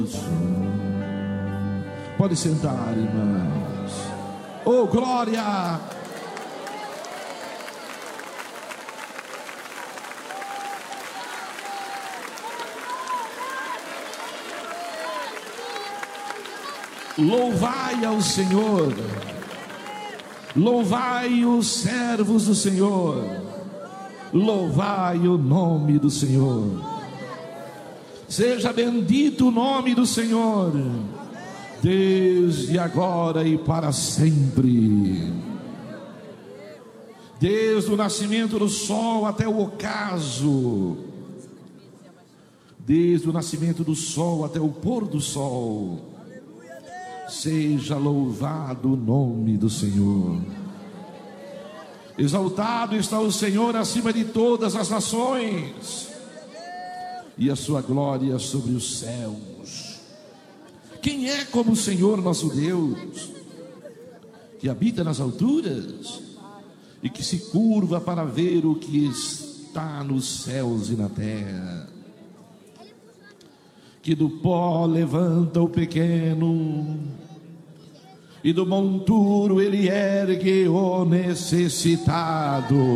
Pode sentar, irmãos. Oh, glória! Louvai ao Senhor, louvai os servos do Senhor, louvai o nome do Senhor. Seja bendito o nome do Senhor, desde agora e para sempre. Desde o nascimento do sol até o ocaso, desde o nascimento do sol até o pôr do sol, seja louvado o nome do Senhor. Exaltado está o Senhor acima de todas as nações, e a sua glória sobre os céus. Quem é como o Senhor nosso Deus, que habita nas alturas e que se curva para ver o que está nos céus e na terra, que do pó levanta o pequeno e do monturo ele ergue o necessitado.